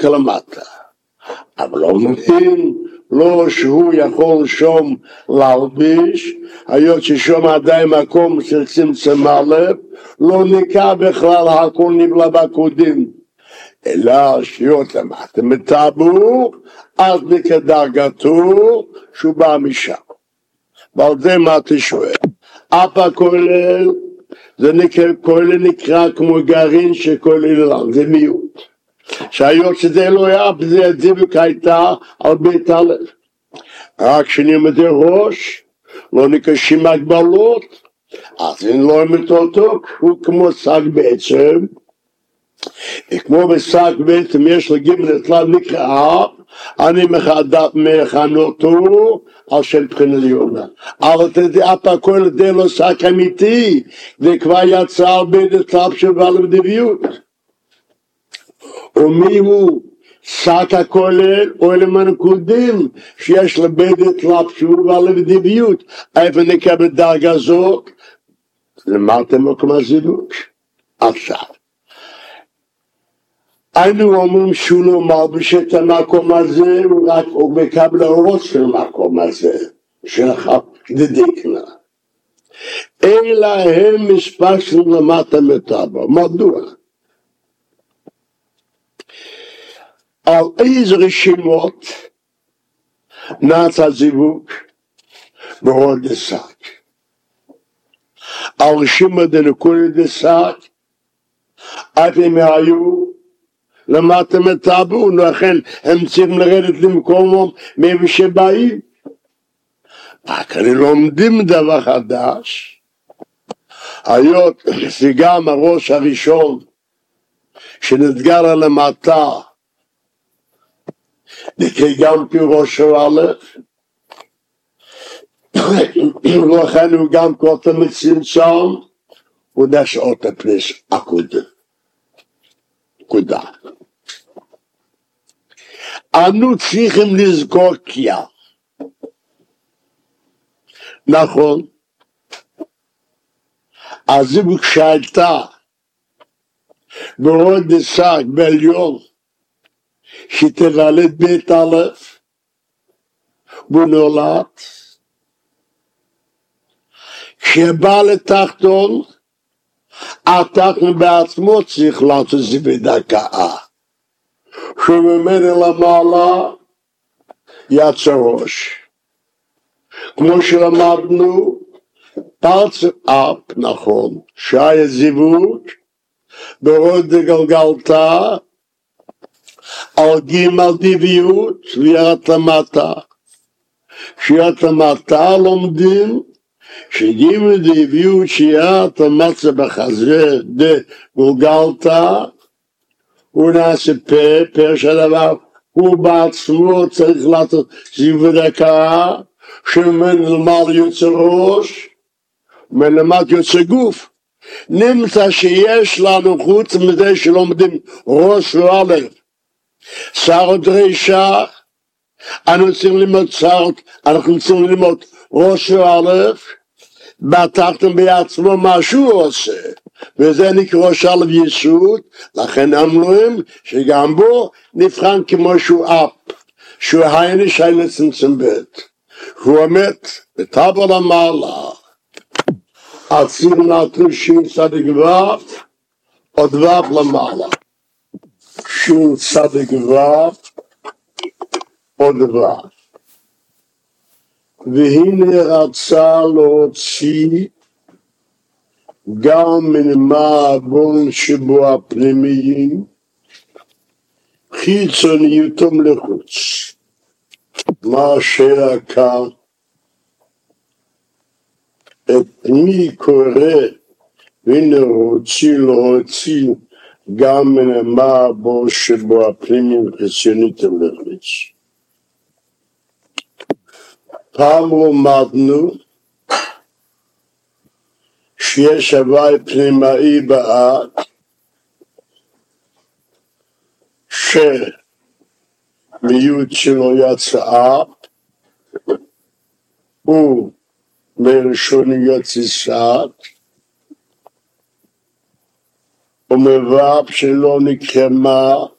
כלמטה. אבל לא אומרים, לא שהוא יכול שום להלביש, היות ששום עדיין מקום של צמצם א', לא נקע בכלל, הכל נבלע בקודים. אלא שיות למטה מטבור, אז כדרגתו שהוא בא משם. ועל זה מה אתה שואל? אף הכולל, כולל נקרא כמו גרעין שכולל, זה מיעוט. שהיות שזה לא היה, זה הדבק הייתה על בית הלב. רק שנלמדי ראש, לא נקשים הגבלות, אז אין לו אותו, הוא כמו שק בעצם, כמו בשק בעצם יש לגימל אצלם נקרא, אני מכן אותו על שם בחינה ליונה. אבל תדע אף הכל זה לא שק אמיתי, זה כבר יצא על בית אצלם שבא לבדביות. ומי הוא שק הכולל או אלמן קודם שיש לבדת לפשור ולבדביות, איפה נקבל דרגה זאת? למדתם מקום הזיווג. עכשיו היינו אומרים שהוא לא מלביש את המקום הזה, הוא מקבל הראש של המקום הזה, שלך דדיקנה. אלא הם מספשנו למטה מטבע. מדוע? על איזה רשימות נעשה זיווג בהוד השק. על רשימה דנקולי דשק, אף הם היו למטה מטבע, ולכן הם צריכים לרדת למקומם מאיפה שבאים. רק אני לומדים דבר חדש, היות שגם הראש הראשון שנתגר על המטה, גם כראש א', ולכן הוא גם כותב מצמצם, הוא נשאות הפניס עקודה. נקודה. אנו צריכים לזכור קיה. נכון. הזיווג שהייתה בהוד השק בעליון, שתוולד בית א', והוא נולד, כשבא לתחתון, התחתון בעצמו צריך לעשות זה בדקה. שממנו למעלה יצא ראש. כמו שלמדנו, פרץ אפ, נכון, שהיה זיווג, בהוד גלגלתה, על גימל דביות וירת למטה. שירת למטה לומדים שגימל דביות שירת למטה בחזה דגולגלתה, הוא נעשה פה שהדבר הוא בעצמו צריך לעשות זיווג דקה, שמלמד יוצא ראש, מלמד יוצא גוף. נמצא שיש לנו חוץ מזה שלומדים ראש וא' שרות דרישה, אנחנו צריכים ללמוד ראש וא', בתחתון בעצמו מה שהוא עושה, וזה נקרא ראש א' יסוד, לכן אמרים שגם בו נבחן כמו שהוא אפ, שהוא הייני שי לצמצם בית, הוא עומד בטבע למעלה, עציר נטרישים צדיק ו' עוד ו' למעלה. שין צדיק ו' עוד ו'. והנה רצה להוציא גם מן מעוון שבו הפנימיים חיצוניותם לחוץ. מה שעקה את מי קורא והנה רוצי להוציא גם מן המעוון שבו הפנימיים חיצוניותם לחוץ. פעם למדנו שיש הווי פנימאי באט שמיעוט שלו יצא הוא מראשון יוצא סעת ומבב שלא נקרמה